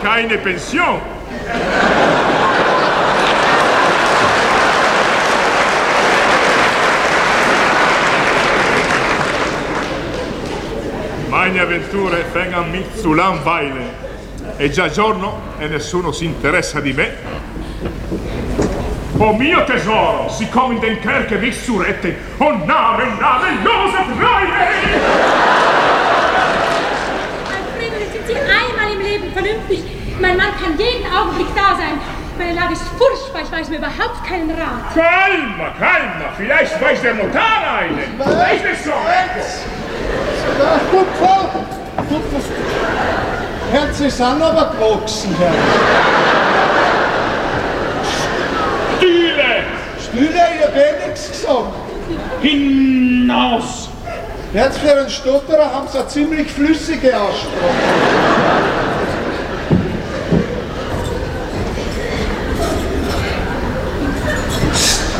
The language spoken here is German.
keine Pension. Meine avventure vengono mich zu langweilen. È già giorno e nessuno si interessa di me. Oh mio tesoro, siccome in den Kerker mich zu retten, oh namenlose Freie! Alfredo, jetzt sind Sie einmal im Leben vernünftig. Mein Mann kann jeden Augenblick da sein. Meine Lage ist furchtbar, ich weiß mir überhaupt keinen Rat. Calma, vielleicht weiß der Notar einen. Weiß es so. Gut, Frau. Herz ist auch aber gewachsen, Herr. Stühle, ich hab eh nichts gesagt. Hinaus! Jetzt für einen Stotterer haben sie eine ziemlich flüssige Aussprache.